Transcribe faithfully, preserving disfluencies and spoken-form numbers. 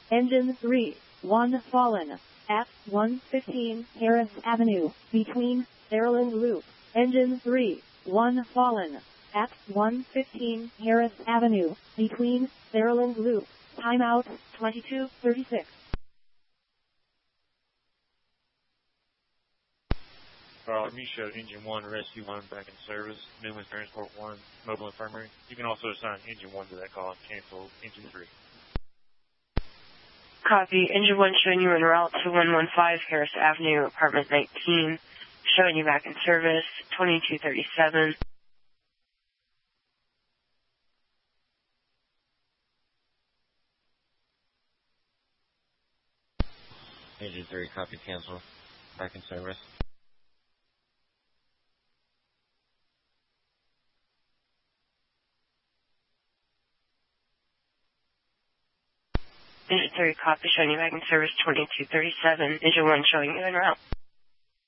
Engine three, one fallen. At one fifteen Harris Avenue, between Maryland Loop. Engine three, one fallen. At one fifteen Harris Avenue, between Maryland Loop. Timeout, twenty-two thirty-six. Army showed Engine one, Rescue one back in service. Newman Transport one, Mobile Infirmary. You can also assign Engine one to that call and cancel Engine three. Copy. Engine one showing you en route to one fifteen Harris Avenue, apartment nineteen. Showing you back in service, twenty-two thirty-seven. Engine three, copy, cancel. Back in service. Engine three, copy, showing you back in service, twenty-two thirty-seven. Engine one showing you en route.